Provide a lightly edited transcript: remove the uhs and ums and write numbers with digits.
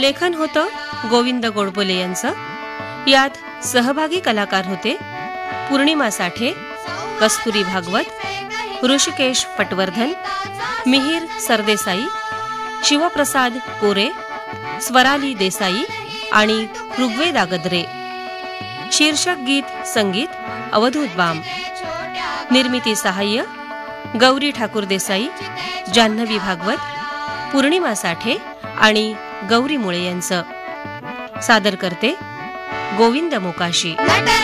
लेखन होतं गोविंद गोडबोले यांचं. यात सहभागी कलाकार होते पूर्णिमा साठे, कस्तुरी भागवत, ऋषिकेश पटवर्धन, मिहीर सरदेसाई, शिवप्रसाद कोरे, स्वराली देसाई आणि ऋग्वेदा गद्रे. शीर्षक गीत संगीत अवधूत बाम. निर्मिती सहाय्य गौरी ठाकूर देसाई, जान्हवी भागवत, पूर्णिमा साठे आणि गौरी मुळे यांचं. सादर करते गोविंद मोकाशी.